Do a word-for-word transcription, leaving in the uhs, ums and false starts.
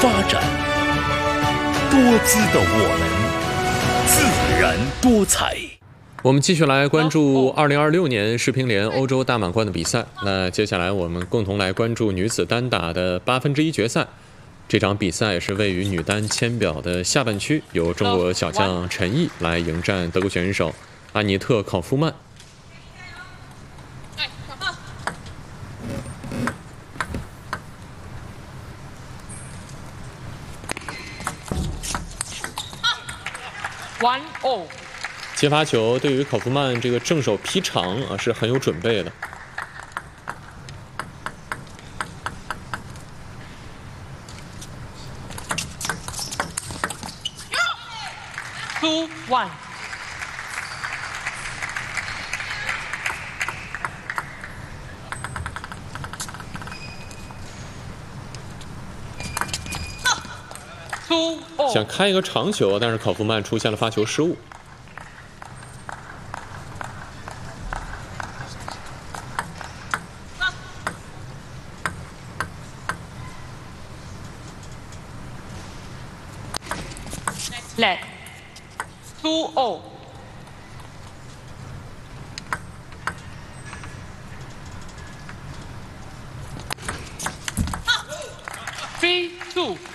发展，多姿的我们，自然多彩。 我们继续来关注二零二六年世乒联欧洲大满贯的比赛。那接下来我们共同来关注女子单打的八分之一决赛。这场比赛是位于女单签表的下半区，由中国小将陈毅来迎战德国选手安妮特·考夫曼。 One all。 接发球对于考夫曼这个正手劈长啊是很有准备的。 Two one。Two all。 想开一个长球，但是考夫曼出现了发球失误。 Let two all。Three two。